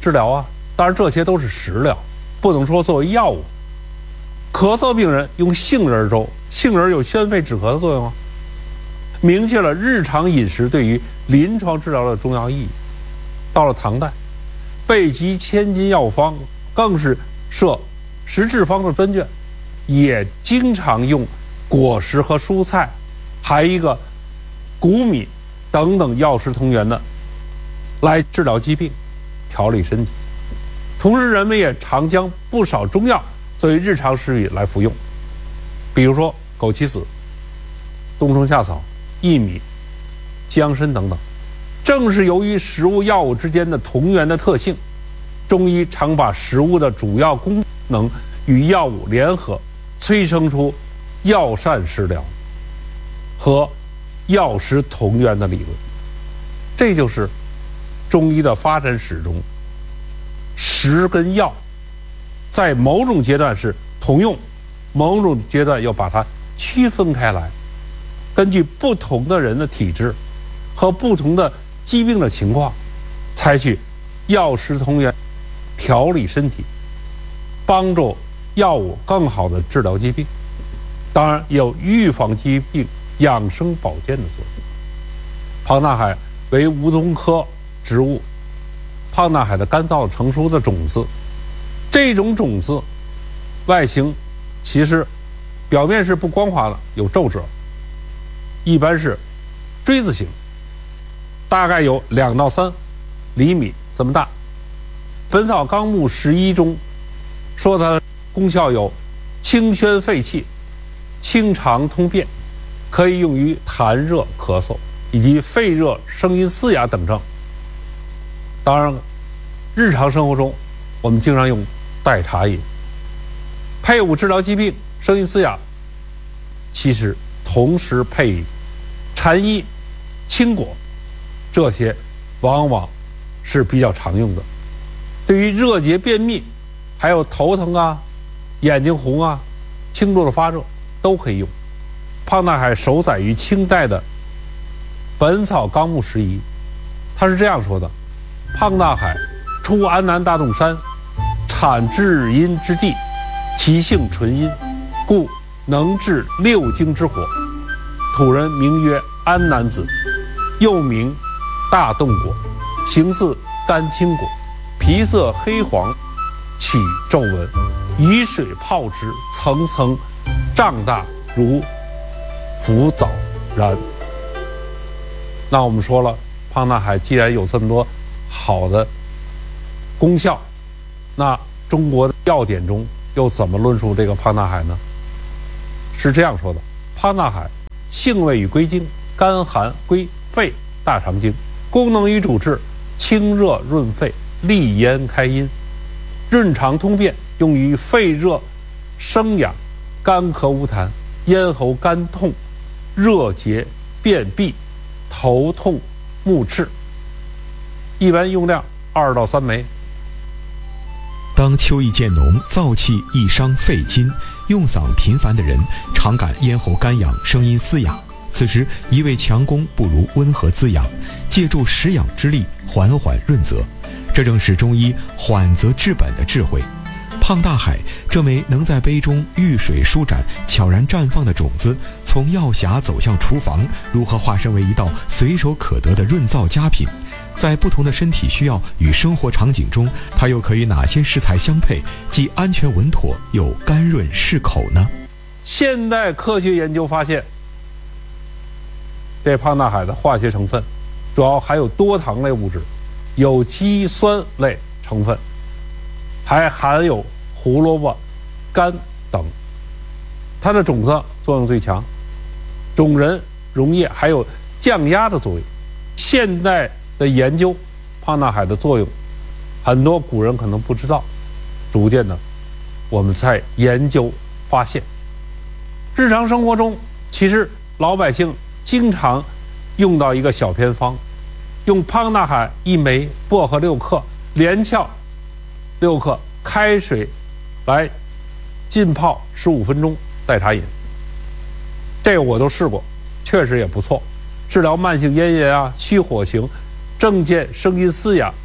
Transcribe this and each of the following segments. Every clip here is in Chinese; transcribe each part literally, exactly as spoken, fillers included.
治疗啊，当然这些都是食疗，不能说作为药物。咳嗽病人用杏仁粥，杏仁有宣肺止咳的作用啊，明确了日常饮食对于临床治疗的重要意义。到了唐代，备集千金药方更是设食治方的专卷，也经常用果实和蔬菜，还一个谷米等等药食同源的来治疗疾病，调理身体。同时人们也常将不少中药作为日常食品来服用，比如说枸杞子、冬虫夏草、薏米、姜参等等。正是由于食物药物之间的同源的特性，中医常把食物的主要功能与药物联合，催生出药膳食疗和药食同源的理论。这就是中医的发展史中，食跟药在某种阶段是同用，某种阶段要把它区分开来，根据不同的人的体质和不同的疾病的情况，采取药食同源，调理身体，帮助药物更好的治疗疾病，当然也有预防疾病、养生保健的作用。胖大海为梧桐科植物，胖大海的干燥成熟的种子，这种种子外形其实表面是不光滑的，有皱褶，一般是锥子形，大概有两到三厘米这么大。本草纲目十一中说它功效有清宣肺气、清肠通便，可以用于痰热咳嗽以及肺热声音嘶哑等症。当然日常生活中我们经常用代茶饮，配伍治疗疾病声音嘶哑，其实同时配以蝉衣、青果，这些往往是比较常用的。对于热结便秘，还有头疼啊、眼睛红啊、轻度的发热都可以用。胖大海首载于清代的《本草纲目拾遗》，他是这样说的：胖大海出安南大洞山，产至阴之地，其性纯阴，故能治六经之火。土人名曰安南子，又名大洞果，形似干青果，皮色黑黄，起皱纹，以水泡之，层层胀大，如浮藻然。那我们说了，胖大海既然有这么多好的功效，那中国的药典中又怎么论述这个胖大海呢？是这样说的：胖大海性味与归经，甘寒归肺大肠经，功能与主治清热润肺、利咽开阴、润肠通便，用于肺热生哑、干咳无痰、咽喉干痛、热结便秘、头痛目赤，一般用量二到三枚。 当秋意渐浓，燥气易伤肺筋，用嗓频繁的人常感咽喉干痒、声音嘶哑，此时一味强攻不如温和滋养，借助食养之力缓缓润泽，这正是中医缓则治本的智慧。胖大海这枚能在杯中遇水舒展、悄然绽放的种子，从药匣走向厨房，如何化身为一道随手可得的润燥佳品？在不同的身体需要与生活场景中，它又可以哪些食材相配，既安全稳妥又甘润适口呢？ 现代科学研究发现，这胖大海的化学成分主要含有多糖类物质、有机酸类成分，还含有胡萝卜苷等。它的种子作用最强，种仁溶液还有降压的作用。现代的研究胖大海的作用，很多古人可能不知道，逐渐的我们在研究发现。日常生活中，其实老百姓经常用到一个小偏方，用胖大海一枚、薄荷六克、连翘六克，开水来浸泡十五分钟代茶饮。这个我都试过，确实也不错，治疗慢性咽炎啊、虚火型、症见声音嘶哑、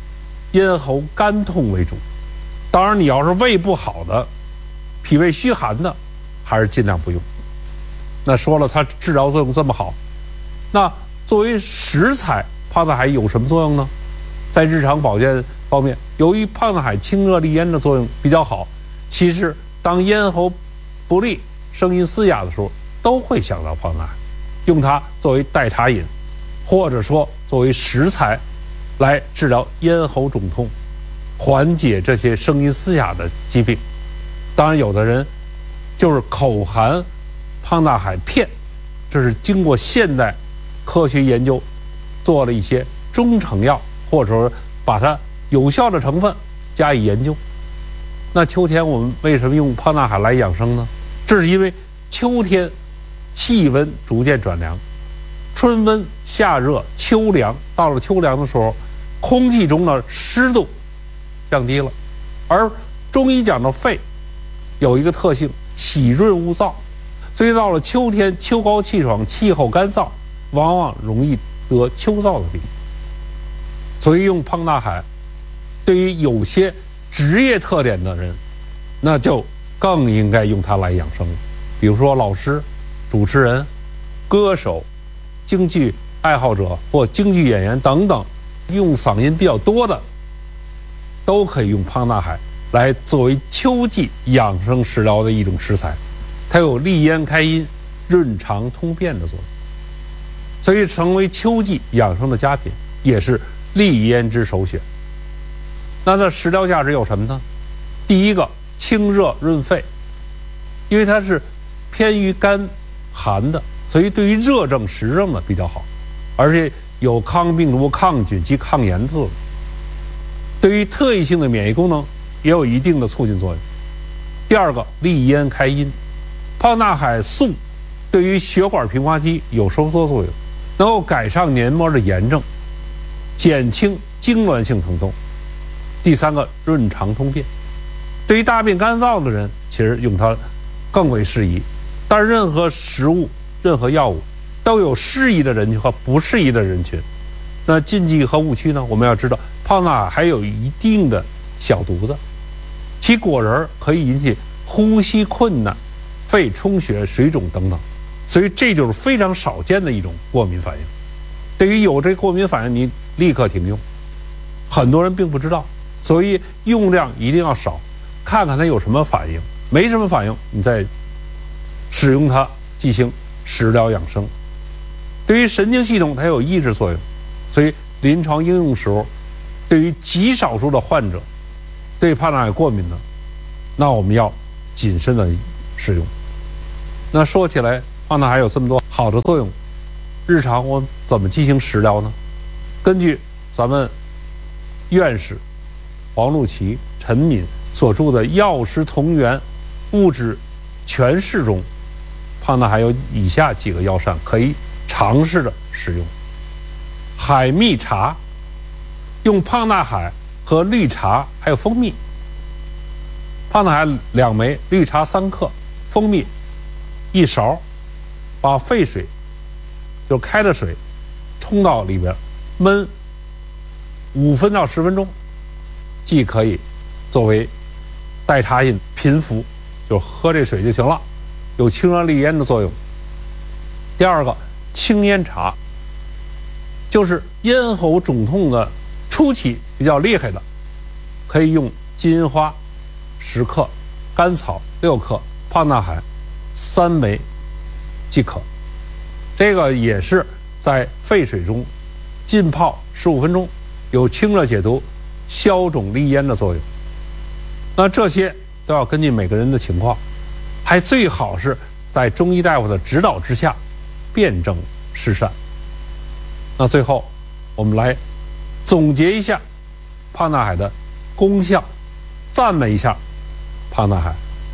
咽喉干痛为主。当然，你要是胃不好的、脾胃虚寒的，还是尽量不用。那说了，它治疗作用这么好，那作为食材，胖大海有什么作用呢？在日常保健方面，由于胖大海清热利咽的作用比较好，其实当咽喉不利、声音嘶哑的时候，都会想到胖大海，用它作为代茶饮，或者说作为食材来治疗咽喉肿痛，缓解这些声音嘶哑的疾病。当然，有的人就是口含胖大海片，这是经过现代科学研究做了一些中成药，或者说把它有效的成分加以研究。那秋天我们为什么用胖大海来养生呢？这是因为秋天气温逐渐转凉，春温夏热秋凉，到了秋凉的时候，空气中的湿度降低了，而中医讲的肺有一个特性，喜润恶燥，所以到了秋天秋高气爽，气候干燥，往往容易得秋燥的病。所以用胖大海对于有些职业特点的人，那就更应该用它来养生了。比如说老师、主持人、歌手、京剧爱好者或京剧演员等等，用嗓音比较多的，都可以用胖大海来作为秋季养生食疗的一种食材。它有利咽开阴、润肠通便的作用，所以成为秋季养生的佳品，也是利咽之首选。那它食疗价值有什么呢？第一个，清热润肺，因为它是偏于干寒的，所以对于热症实症的比较好，而且有抗病毒、抗菌及抗炎的作用。对于特异性的免疫功能也有一定的促进作用。第二个，利咽开阴，胖大海素对于血管平滑肌有收缩作用，能够改善黏膜的炎症，减轻痉挛性疼痛。第三个，润肠通便，对于大便干燥的人，其实用它更为适宜。但是任何食物、任何药物都有适宜的人群和不适宜的人群。那禁忌和误区呢？我们要知道，胖大海还有一定的小毒的，其果仁可以引起呼吸困难、肺充血、水肿等等，所以这就是非常少见的一种过敏反应。对于有这过敏反应，你立刻停用。很多人并不知道，所以用量一定要少，看看它有什么反应，没什么反应，你再使用它进行食疗养生。对于神经系统，它有抑制作用，所以临床应用时候，对于极少数的患者对胖大海过敏的，那我们要谨慎的使用。那说起来，胖大海有这么多好的作用，日常我们怎么进行食疗呢？根据咱们院士黄露琪、陈敏所著的《药食同源物质全释》中，胖大海有以下几个药膳可以尝试的使用。海蜜茶，用胖大海和绿茶还有蜂蜜，胖大海两枚，绿茶三克，蜂蜜一勺，把沸水就开的水冲到里边焖五分到十分钟，既可以作为代茶饮频服，就喝这水就行了，有清热利咽的作用。第二个，清咽茶，就是咽喉肿痛的初期比较厉害的，可以用金银花十克、甘草六克、胖大海三枚即可。这个也是在沸水中浸泡十五分钟，有清热解毒、消肿利咽的作用。那这些都要根据每个人的情况，还最好是在中医大夫的指导之下辨证施善。那最后我们来总结一下胖大海的功效，赞美一下胖大海。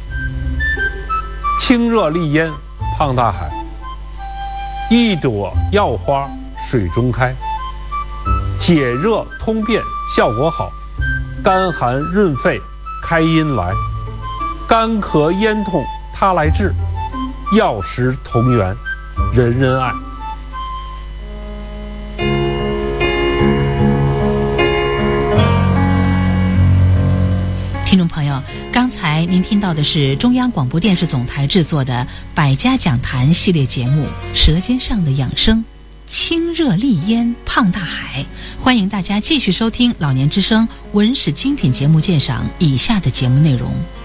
清热利咽胖大海，一朵药花水中开，解热通便效果好，甘寒润肺开阴来，干咳咽痛他来治，药食同源人人爱。 听众朋友，刚才您听到的是中央广播电视总台制作的百家讲坛系列节目《舌尖上的养生》，清热利咽胖大海。欢迎大家继续收听老年之声文史精品节目鉴赏以下的节目内容。